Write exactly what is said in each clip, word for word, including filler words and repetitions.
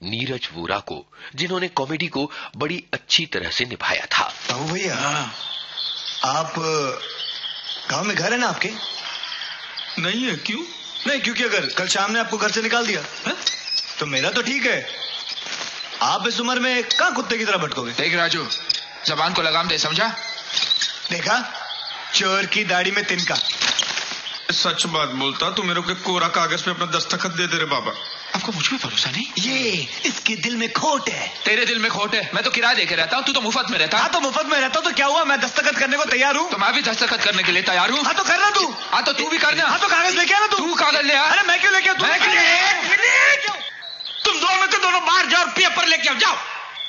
नीरज वोरा को, जिन्होंने कॉमेडी को बड़ी अच्छी तरह से निभाया था। बाबू भैया, आप गांव में घर है ना आपके? नहीं है। क्यों? नहीं, क्योंकि अगर कल शाम ने आपको घर से निकाल दिया है? तो मेरा तो ठीक है, आप इस उम्र में कहां कुत्ते की तरह भटकोगे। देख राजू, जबान को लगाम दे, समझा? देखा, चोर की दाढ़ी में तिनका। सच बात बोलता तो मेरे को कोरा कागज पे अपना दस्तखत दे दे रे बाबा। आपको मुझ पे भरोसा नहीं? ये इसके दिल में खोट है। तेरे दिल में खोट है? मैं तो किराया देके रहता हूँ, तू तो मुफ्त में रहता। हाँ तो मुफ्त में रहता हूँ तो क्या हुआ, मैं दस्तखत करने को तैयार हूँ। तो मैं भी दस्तखत करने के लिए तैयार हूँ। हाँ तो करना तू। हाँ तो तू भी करना। हाँ तो कागज लेके आना तू। तू कागज ले आ। अरे मैं क्यों लेके आऊँ? मैं क्यों ले? तुम दोनों में तो दोनों बाहर जाओ और पेपर लेके आओ, जाओ।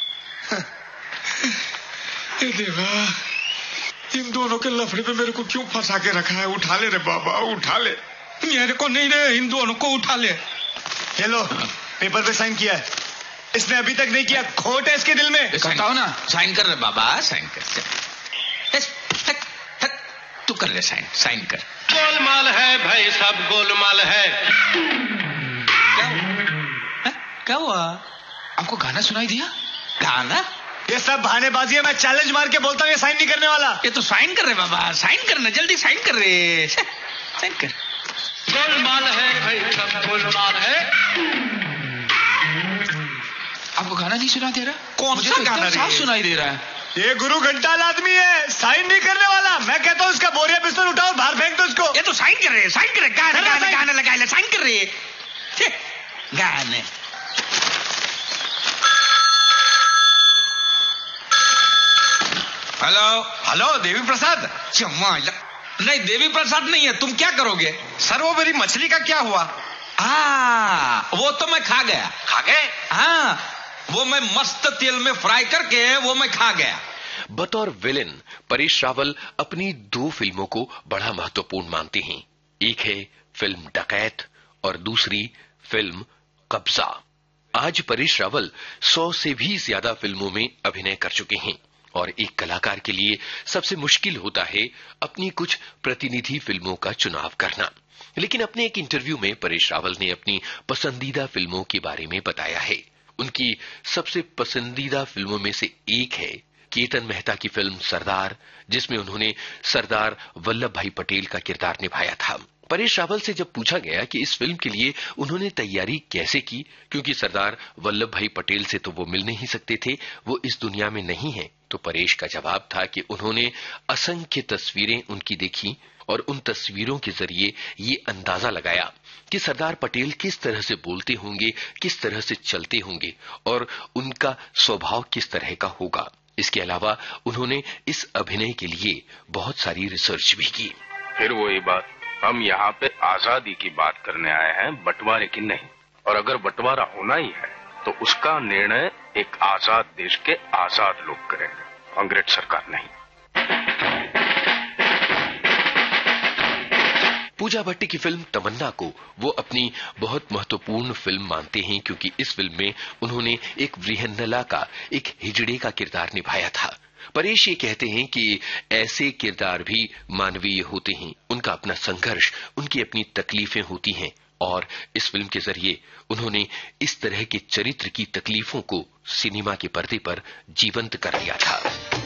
देवा, इन दोनों के लफड़े पे मेरे को क्यों फंसा के रखा है? उठा ले रे बाबा, उठा ले। मेरे को नहीं रे, इन दोनों को उठा ले। ये लो, पेपर पे साइन किया है। इसने अभी तक नहीं किया, खोट है इसके दिल में। करता हूँ ना। साइन कर रे बाबा, साइन कर। तू कर ले साइन, साइन कर। गोलमाल है भाई, सब गोलमाल है। क्या हुआ? क्या हुआ? आपको गाना सुनाई दिया? गाना? ये सब बहानेबाजी है, मैं चैलेंज मार के बोलता हूँ ये साइन नहीं करने वाला। ये तो साइन कर रहे बाबा, साइन करना, जल्दी साइन कर रहे। साइन कर। गोलमाल है भाई, सब गोलमाल है। आपको गाना नहीं सुना दे रहा? कौन मुझे सा तो गाना? साफ सुनाई दे रहा है। ये गुरु घंटाल आदमी है, साइन नहीं करने वाला। मैं कहता हूँ इसका बोरिया बिस्तर उठाओ, बाहर फेंक दो इसको। ये तो साइन कर रहे, साइन कर रहे। गाना गाना गाना लगा ले, साइन कर रहे गाने। Hello hello, Devi Prasad. नहीं, देवी प्रसाद नहीं है। तुम क्या करोगे? सर वो मेरी मछली का क्या हुआ? आ, वो तो मैं खा गया। खा गए? हाँ, वो मैं मस्त तेल में फ्राई करके वो मैं खा गया। बतौर विलेन परेश रावल अपनी दो फिल्मों को बड़ा महत्वपूर्ण मानते हैं। एक है फिल्म डकैत और दूसरी फिल्म कब्जा। आज परेश रावल सौ से भी ज्यादा फिल्मों में अभिनय कर चुके हैं और एक कलाकार के लिए सबसे मुश्किल होता है अपनी कुछ प्रतिनिधि फिल्मों का चुनाव करना। लेकिन अपने एक इंटरव्यू में परेश रावल ने अपनी पसंदीदा फिल्मों के बारे में बताया है। उनकी सबसे पसंदीदा फिल्मों में से एक है केतन मेहता की फिल्म सरदार, जिसमें उन्होंने सरदार वल्लभ भाई पटेल का किरदार निभाया था। परेश रावल से जब पूछा गया कि इस फिल्म के लिए उन्होंने तैयारी कैसे की, क्योंकि सरदार वल्लभ भाई पटेल से तो वो मिल नहीं सकते थे, वो इस दुनिया में नहीं है, तो परेश का जवाब था कि उन्होंने असंख्य तस्वीरें उनकी देखी और उन तस्वीरों के जरिए ये अंदाजा लगाया कि सरदार पटेल किस तरह से बोलते होंगे, किस तरह से चलते होंगे और उनका स्वभाव किस तरह का होगा। इसके अलावा उन्होंने इस अभिनय के लिए बहुत सारी रिसर्च भी की। फिर वही बात, हम यहाँ पे आजादी की बात करने आए हैं, बंटवारे की नहीं। और अगर बंटवारा होना ही है तो उसका निर्णय एक आजाद देश के आजाद लोग करेंगे, अंग्रेज सरकार नहीं। पूजा भट्टी की फिल्म तमन्ना को वो अपनी बहुत महत्वपूर्ण फिल्म मानते हैं, क्योंकि इस फिल्म में उन्होंने एक वृहन्नला का, एक हिजड़े का किरदार निभाया था। परेश ये कहते हैं कि ऐसे किरदार भी मानवीय होते हैं, उनका अपना संघर्ष, उनकी अपनी तकलीफें होती हैं और इस फिल्म के जरिए उन्होंने इस तरह के चरित्र की तकलीफों को सिनेमा के पर्दे पर जीवंत कर दिया था।